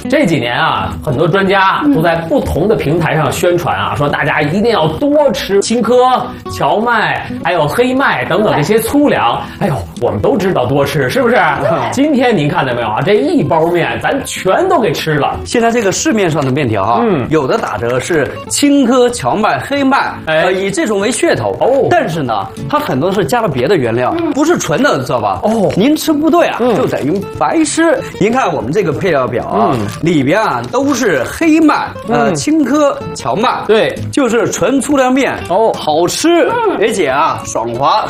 这几年啊，很多专家都在不同的平台上宣传啊，说大家一定要多吃青稞、荞麦，还有黑麦等等这些粗粮。哎呦，我们都知道多吃，是不是？今天您看到没有啊？这一包面咱全都给吃了。 现在这个市面上的面条啊，有的打折是青稞、荞麦、黑麦，以这种为噱头哦。但是呢，它很多是加了别的原料，不是纯的，知道吧？哦，您吃不对啊，就等于白吃。您看我们这个配料表啊，里边啊都是黑麦、青稞、荞麦， 对， 就是纯粗粮面哦，好吃，而且啊爽滑